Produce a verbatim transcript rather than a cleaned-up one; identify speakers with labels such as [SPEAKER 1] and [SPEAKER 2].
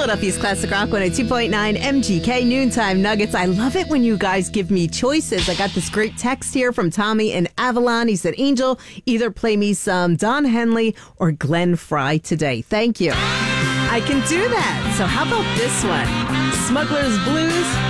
[SPEAKER 1] Philadelphia's Classic Rock one oh two point nine M G K Noontime Nuggets. I love it when you guys give me choices. I got this great text here from Tommy in Avalon. He said, Angel, either play me some Don Henley or Glenn Frey today. Thank you. I can do that. So how about this one? Smuggler's Blues.